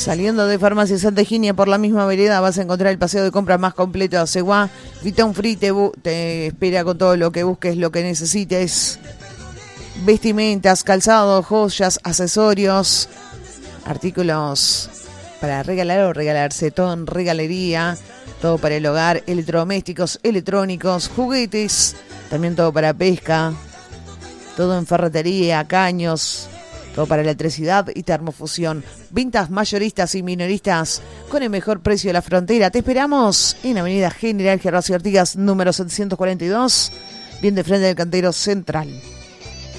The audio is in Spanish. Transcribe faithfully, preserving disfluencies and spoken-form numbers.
Saliendo de Farmacia Santa Eginia por la misma vereda vas a encontrar el paseo de compras más completo de Aceguá. Vitón Free te, bu- te espera con todo lo que busques, lo que necesites. Vestimentas, calzados, joyas, accesorios, artículos para regalar o regalarse, todo en regalería, todo para el hogar, electrodomésticos, electrónicos, juguetes, también todo para pesca, todo en ferretería, caños, todo para electricidad y termofusión. Ventas mayoristas y minoristas con el mejor precio de la frontera. Te esperamos en Avenida General Gervasio Artigas, número setecientos cuarenta y dos, bien de frente del Cantero Central.